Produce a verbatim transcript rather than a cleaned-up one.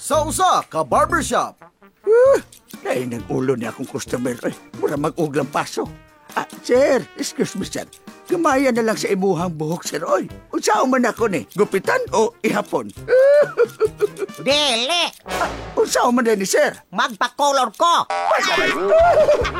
sa usa ka barbershop. Uh, Dahil nag-ulo niya akong customer. Ay, mura mag-uglang paso. Ah, sir, excuse me, sir. Gamaya na lang sa imuhang buhok, sir. Oy, unsa man ako ni? Gupitan o ihapon? Dili! Unsa man din ni sir? Magpa-color ko!